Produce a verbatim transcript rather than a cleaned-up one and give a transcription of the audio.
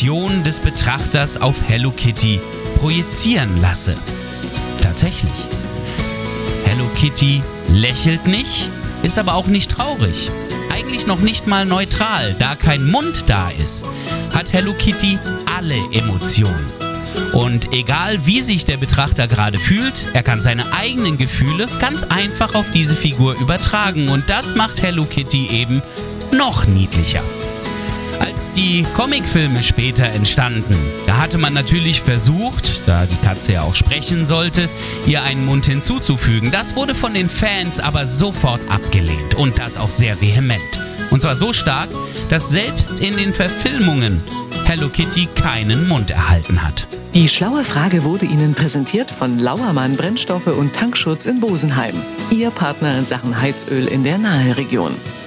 Emotionen des Betrachters auf Hello Kitty projizieren lasse. Tatsächlich. Hello Kitty lächelt nicht, ist aber auch nicht traurig. Eigentlich noch nicht mal neutral, da kein Mund da ist, hat Hello Kitty alle Emotionen. Und egal wie sich der Betrachter gerade fühlt, er kann seine eigenen Gefühle ganz einfach auf diese Figur übertragen. Und das macht Hello Kitty eben noch niedlicher. Als die Comicfilme später entstanden, da hatte man natürlich versucht, da die Katze ja auch sprechen sollte, ihr einen Mund hinzuzufügen. Das wurde von den Fans aber sofort abgelehnt und das auch sehr vehement. Und zwar so stark, dass selbst in den Verfilmungen Hello Kitty keinen Mund erhalten hat. Die schlaue Frage wurde Ihnen präsentiert von Lauermann Brennstoffe und Tankschutz in Bosenheim. Ihr Partner in Sachen Heizöl in der Nahe Region.